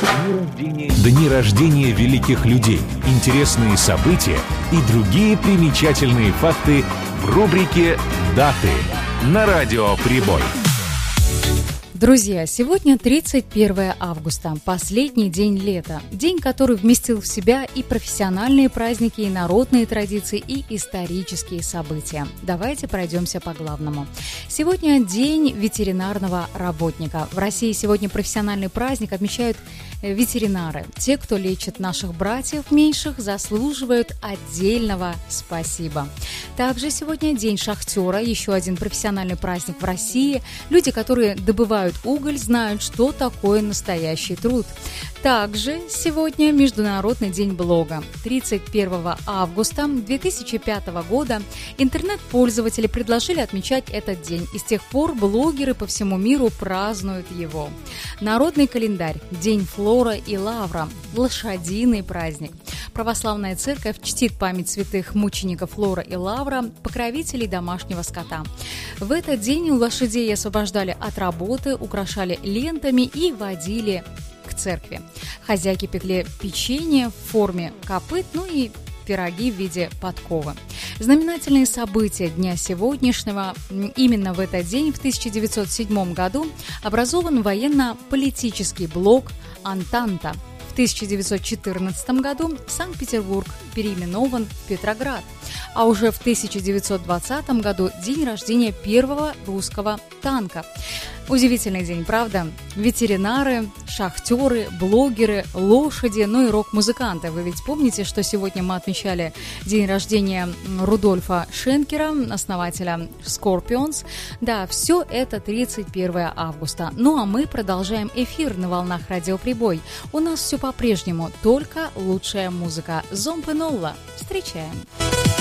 Дни рождения великих людей, интересные события и другие примечательные факты в рубрике «Даты» на Радио Прибой. Друзья, сегодня 31 августа, последний день лета. День, который вместил в себя и профессиональные праздники, и народные традиции, и исторические события. Давайте пройдемся по главному. Сегодня день ветеринарного работника. В России сегодня профессиональный праздник отмечают ветеринары. Те, кто лечит наших братьев меньших, заслуживают отдельного спасибо. Также сегодня день шахтера, еще один профессиональный праздник в России. Люди, которые добывают уголь, знают, что такое настоящий труд. Также сегодня Международный день блога. 31 августа 2005 года интернет-пользователи предложили отмечать этот день, и с тех пор блогеры по всему миру празднуют его. Народный календарь, День Флора и Лавра, лошадиный праздник. Православная церковь чтит память святых мучеников Флора и Лавра, покровителей домашнего скота. В этот день лошадей освобождали от работы, украшали лентами и водили к церкви. Хозяйки пекли печенье в форме копыт, и пироги в виде подковы. Знаменательные события дня сегодняшнего. Именно в этот день, в 1907 году, образован военно-политический блок «Антанта». В 1914 году Санкт-Петербург переименован в Петроград, а уже в 1920 году день рождения первого русского танка. Удивительный день, правда? Ветеринары, шахтеры, блогеры, лошади, и рок-музыканты. Вы ведь помните, что сегодня мы отмечали день рождения Рудольфа Шенкера, основателя Scorpions? Да, все это 31 августа. А мы продолжаем эфир на волнах Радио Прибой. У нас все по-прежнему, только лучшая музыка. Зомб и Нолла. Встречаем!